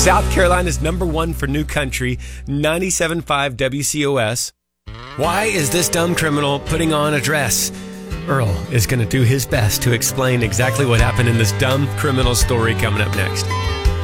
South Carolina's #1 for new country, 97.5 WCOS. Why is this dumb criminal putting on a dress? Earl is going to do his best to explain exactly what happened in this dumb criminal story coming up next.